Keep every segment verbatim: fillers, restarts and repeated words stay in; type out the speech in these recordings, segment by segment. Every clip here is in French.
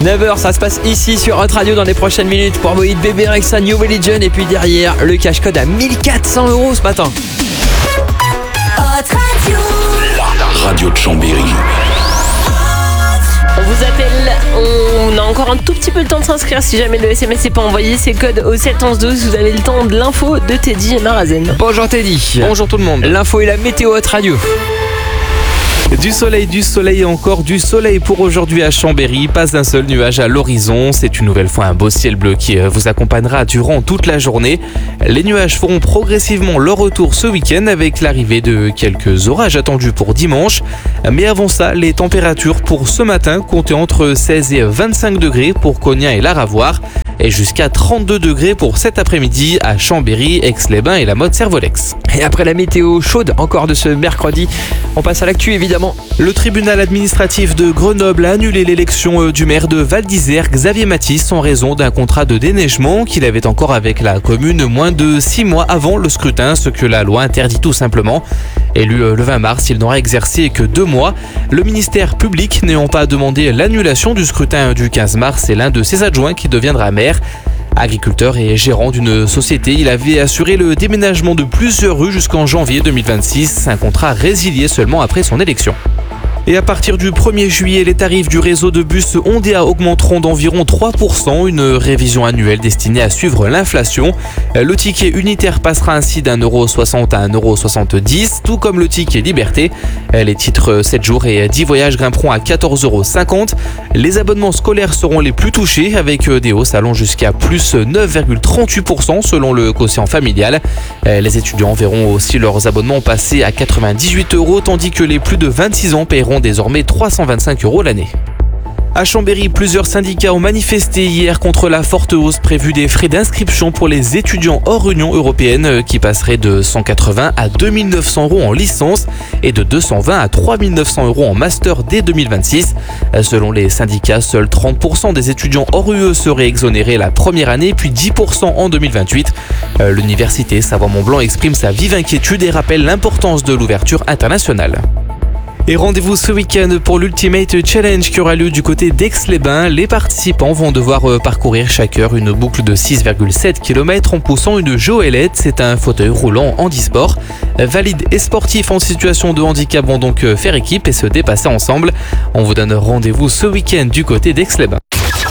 neuf heures, ça se passe ici sur Hot Radio dans les prochaines minutes pour vos hits Bébé Rexha, New Religion. Et puis derrière, le cash code à mille quatre cents euros ce matin. Hot Radio. La radio de Chambéry. On vous appelle, on a encore un tout petit peu le temps de s'inscrire. Si jamais le S M S n'est pas envoyé, c'est code au sept onze douze. Vous avez le temps de l'info de Teddy et Marazen. Bonjour Teddy. Bonjour tout le monde. L'info et la météo Hot Radio. Du soleil, du soleil et encore du soleil pour aujourd'hui à Chambéry. Pas un seul nuage à l'horizon. C'est une nouvelle fois un beau ciel bleu qui vous accompagnera durant toute la journée. Les nuages feront progressivement leur retour ce week-end avec l'arrivée de quelques orages attendus pour dimanche. Mais avant ça, les températures pour ce matin comptaient entre seize et vingt-cinq degrés pour Cognac et Laravoir et jusqu'à trente-deux degrés pour cet après-midi à Chambéry, Aix-les-Bains et la Motte-Servolex. Et après la météo chaude encore de ce mercredi, on passe à l'actu évidemment. Le tribunal administratif de Grenoble a annulé l'élection du maire de Val d'Isère, Xavier Matisse, en raison d'un contrat de déneigement qu'il avait encore avec la commune moins de six mois avant le scrutin, ce que la loi interdit tout simplement. Élu le vingt mars, il n'aura exercé que deux mois. Le ministère public n'ayant pas demandé l'annulation du scrutin du quinze mars, c'est l'un de ses adjoints qui deviendra maire. Agriculteur et gérant d'une société, il avait assuré le déménagement de plusieurs rues jusqu'en janvier deux mille vingt-six, un contrat résilié seulement après son élection. Et à partir du premier juillet, les tarifs du réseau de bus Ondéa augmenteront d'environ trois pour cent, une révision annuelle destinée à suivre l'inflation. Le ticket unitaire passera ainsi d'un euro soixante à un euro soixante-dix, tout comme le ticket liberté. Les titres sept jours et dix voyages grimperont à quatorze euros cinquante. Les abonnements scolaires seront les plus touchés, avec des hausses allant jusqu'à plus neuf virgule trente-huit pour cent selon le quotient familial. Les étudiants verront aussi leurs abonnements passer à quatre-vingt-dix-huit euros, tandis que les plus de vingt-six ans paieront désormais trois cent vingt-cinq euros l'année. À Chambéry, plusieurs syndicats ont manifesté hier contre la forte hausse prévue des frais d'inscription pour les étudiants hors Union européenne qui passeraient de cent quatre-vingts à deux mille neuf cents euros en licence et de deux cent vingt à trois mille neuf cents euros en master dès deux mille vingt-six. Selon les syndicats, seuls trente pour cent des étudiants hors U E seraient exonérés la première année, puis dix pour cent en deux mille vingt-huit. L'université Savoie-Mont-Blanc exprime sa vive inquiétude et rappelle l'importance de l'ouverture internationale. Et rendez-vous ce week-end pour l'Ultimate Challenge qui aura lieu du côté d'Aix-les-Bains. Les participants vont devoir parcourir chaque heure une boucle de six virgule sept kilomètres en poussant une joëlette. C'est un fauteuil roulant handisport. Valides et sportifs en situation de handicap vont donc faire équipe et se dépasser ensemble. On vous donne rendez-vous ce week-end du côté d'Aix-les-Bains.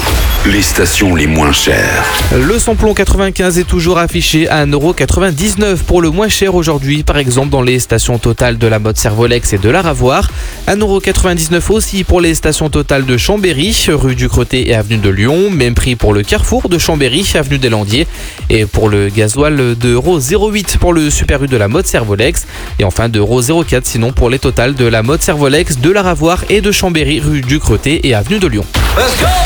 Les stations les moins chères. Le samplon quatre-vingt-quinze est toujours affiché à un euro quatre-vingt-dix-neuf pour le moins cher aujourd'hui, par exemple dans les stations Total de la Motte-Servolex et de Laravoir. un euro quatre-vingt-dix-neuf aussi pour les stations Total de Chambéry, rue du Crotté et avenue de Lyon. Même prix pour le Carrefour de Chambéry, avenue des Landiers. Et pour le gasoil, deux euros zéro huit pour le Super U de la Motte-Servolex. Et enfin deux euros zéro quatre sinon pour les Total de la Motte-Servolex, de Laravoir et de Chambéry, rue du Crotté et avenue de Lyon. Let's go!